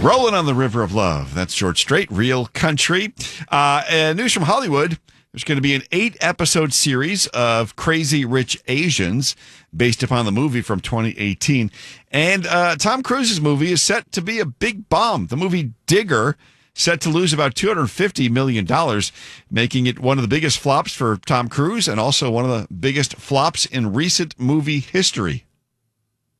Rolling on the River of Love. That's George Strait, Real Country. And news from Hollywood. There's going to be an 8-episode series of Crazy Rich Asians based upon the movie from 2018. And Tom Cruise's movie is set to be a big bomb. The movie Digger set to lose about $250 million, making it one of the biggest flops for Tom Cruise and also one of the biggest flops in recent movie history.